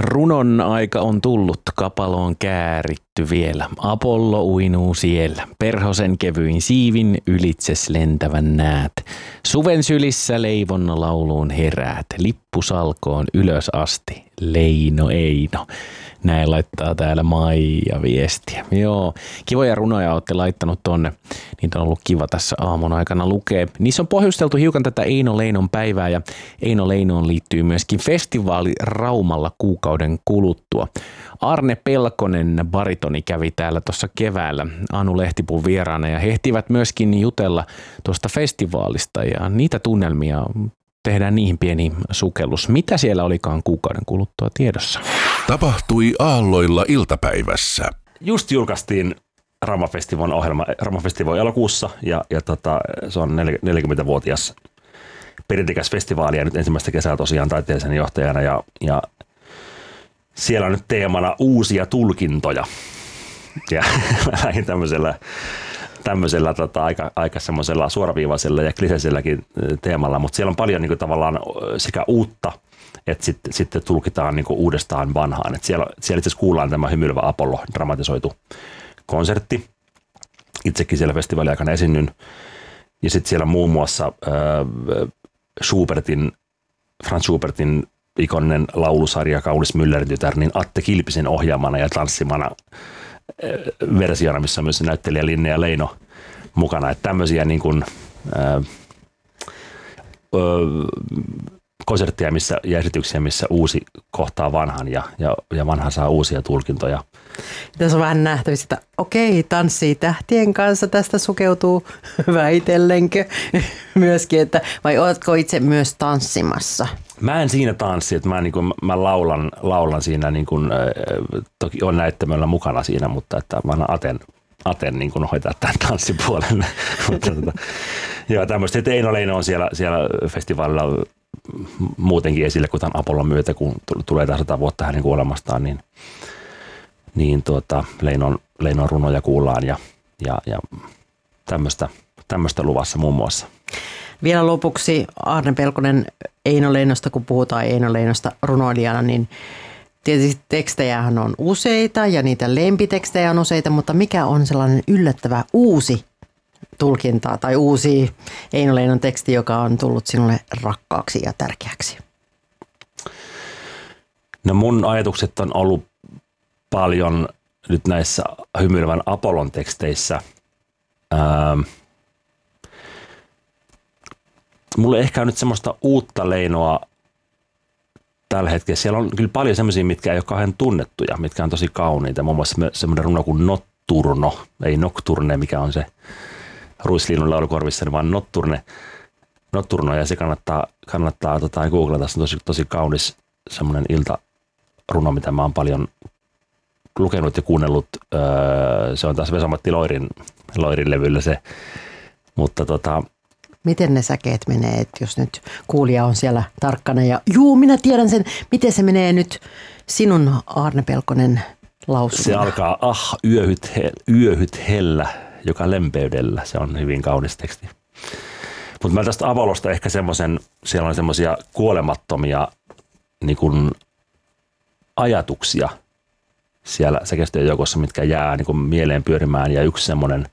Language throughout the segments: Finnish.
Runon aika on tullut, kapalo on kääritty vielä. Apollo uinuu siellä, perhosen kevyin siivin ylitses lentävän näät. Suven sylissä leivon lauluun heräät, lippusalkoon ylös asti, Leino Eino. Näin laittaa täällä Maija viestiä. Joo, kivoja runoja olette laittanut tonne. Niitä on ollut kiva tässä aamun aikana lukea. Niissä on pohjusteltu hiukan tätä Eino Leinon päivää ja Eino Leinoon liittyy myöskin festivaali Raumalla kuukauden kuluttua. Arne Pelkonen baritoni kävi täällä tuossa keväällä Anu Lehtipun vieraana ja he ehtivät myöskin jutella tuosta festivaalista ja niitä tunnelmia tehdään niihin pieni sukellus. Mitä siellä olikaan kuukauden kuluttua tiedossa? Tapahtui Aalloilla iltapäivässä. Just julkaistiin Rauma-festivon ohjelma Rauma-festivon elokuussa ja se on 40-vuotias perintekäs festivaali ja nyt ensimmäistä kesää tosiaan taiteellisen johtajana ja siellä on nyt teemana uusia tulkintoja ja lähdin tämmöisellä aika semmoisella suoraviivaisella ja kliseiselläkin teemalla, mutta siellä on paljon niin tavallaan sekä uutta, että sitten tulkitaan niin uudestaan vanhaan. Et siellä itse asiassa kuullaan tämä Hymyilevä Apollo dramatisoitu konsertti. Itsekin siellä festivaaliaikana esinnyn. Ja sitten siellä muun muassa Franz Schubertin ikoninen laulusarja Kaunis Müllerin tytär, niin Atte Kilpisen ohjaamana ja tanssimana versiona, missä on myös näyttelijä Linnea Leino mukana. Että tämmöisiä niin kuin, konsertteja ja esityksiä, missä uusi kohtaa vanhan ja vanha saa uusia tulkintoja. Tässä on vähän nähtävissä, että okei, tanssii tähtien kanssa, tästä sukeutuu väitellenkö myöskin, että vai oletko itse myös tanssimassa? Mä en siinä tanssi, että mä laulan siinä, niin kuin, toki on näyttämöllä mukana siinä, mutta että mä annan Aten niin kuin hoitaa tämän tanssipuolelle. Joo, tämmöistä, että Eino Leino on siellä festivaalilla muutenkin esille kuin tämän Apollon myötä, kun tulee tämä 100 vuotta hänen kuolemastaan, niin Leinon runoja kuullaan ja tämmöistä luvassa muun muassa. Vielä lopuksi Arne Pelkonen Eino Leinosta, kun puhutaan Eino Leinosta runoilijana, niin tietysti tekstejähän on useita ja niitä lempitekstejä on useita, mutta mikä on sellainen yllättävä uusi tulkinta tai uusi Eino Leinon teksti, joka on tullut sinulle rakkaaksi ja tärkeäksi? No mun ajatukset on ollut paljon nyt näissä Hymyilevän Apollon teksteissä. Mulla ei ehkä ole nyt semmoista uutta Leinoa tällä hetkellä. Siellä on kyllä paljon semmoisia, mitkä ei ole kauhean tunnettuja, mitkä on tosi kauniita. Muun muassa semmoinen runo kuin Notturno, ei Nocturne, mikä on se Ruisliinun laulukorvissa, vaan Notturno, ja se kannattaa googlata. Se on tosi kaunis semmoinen iltaruno, mitä mä oon paljon lukenut ja kuunnellut. Se on taas Vesa-Matti Loirin levyllä se, mutta miten ne säkeet menee, että jos nyt kuulija on siellä tarkkana ja minä tiedän sen, miten se menee nyt sinun Arne Pelkonen lausuma? Se alkaa yöhyt hellä, joka lempeydellä. Se on hyvin kaunis teksti. Mutta mä tästä Apollosta ehkä siellä on semmoisia kuolemattomia niin kuin ajatuksia siellä säkeistöjen joukossa, mitkä jää niin kuin mieleen pyörimään, ja yksi semmoinen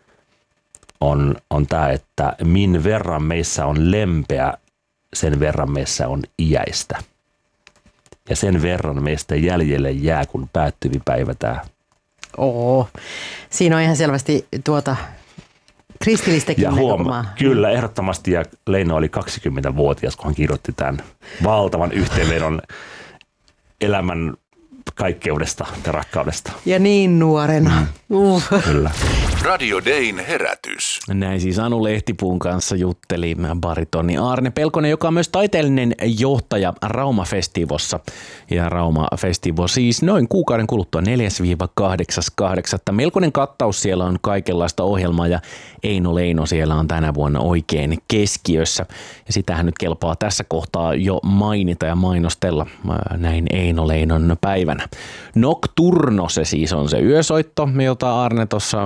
on tämä, että min verran meissä on lempeä, sen verran meissä on iäistä. Ja sen verran meistä jäljelle jää, kun päättyvi päivä tämä. Siinä on ihan selvästi kristillistäkin näkökulmaa. Kyllä, ehdottomasti. Ja Leino oli 20-vuotias, kun hän kirjoitti tämän valtavan yhteenvedon elämän kaikkeudesta ja rakkaudesta. Ja niin nuorena. Kyllä. Radio Dayn herätys. Näin siis Anu Lehtipuun kanssa jutteli baritoni Arne Pelkonen, joka on myös taiteellinen johtaja Rauma-festivossa. Ja Rauma-festivo siis noin kuukauden kuluttua 4.–8.8. Melkoinen kattaus siellä on kaikenlaista ohjelmaa ja Eino Leino siellä on tänä vuonna oikein keskiössä. Ja sitähän nyt kelpaa tässä kohtaa jo mainita ja mainostella näin Eino Leinon päivänä. Nocturno se siis on se yösoitto, jota Arne tuossa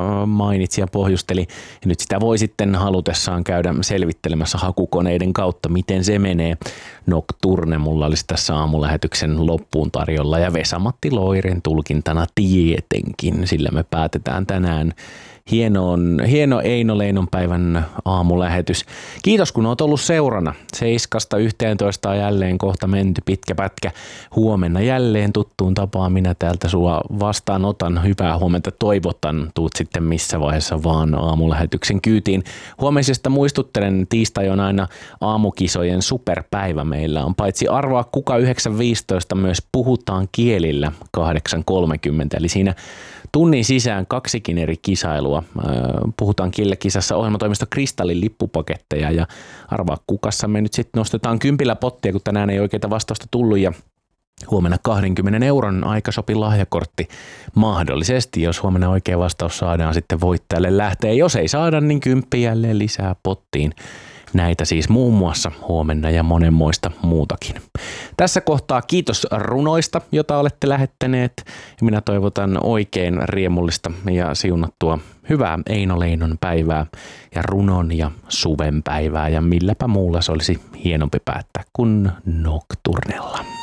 mainitsi ja pohjusteli. Ja nyt sitä voi sitten halutessaan käydä selvittelemässä hakukoneiden kautta, miten se menee. Nocturne mulla olisi tässä aamulähetyksen loppuun tarjolla ja Vesa-Matti Loiren tulkintana tietenkin, sillä me päätetään tänään hieno Eino Leinon päivän aamulähetys. Kiitos kun oot ollut seurana. 7–11 on jälleen kohta menty pitkä pätkä. Huomenna jälleen tuttuun tapaan minä täältä sua vastaanotan. Hyvää huomenta toivotan. Tuut sitten missä vaiheessa vaan aamulähetyksen kyytiin. Huomisesta muistuttelen, tiistai on aina aamukisojen superpäivä. Meillä on paitsi arvaa kuka 9.15 myös puhutaan kielillä 8.30. Eli siinä tunnin sisään 2 eri kisailua. Puhutaan kielekisassa ohjelmatoimisto Kristallin lippupaketteja ja arvaa kukassa me nyt sitten nostetaan 10 pottia, kun tänään ei oikeita vastausta tullut ja huomenna 20 euron aikasopi lahjakortti mahdollisesti, jos huomenna oikea vastaus saadaan sitten voittajalle lähtee. Jos ei saada, niin 10 jälleen lisää pottiin. Näitä siis muun muassa huomenna ja monenmoista muutakin. Tässä kohtaa kiitos runoista, jota olette lähettäneet. Minä toivotan oikein riemullista ja siunattua hyvää Eino Leinon päivää ja runon ja suven päivää. Ja milläpä muulla se olisi hienompi päättää kuin Nocturnella.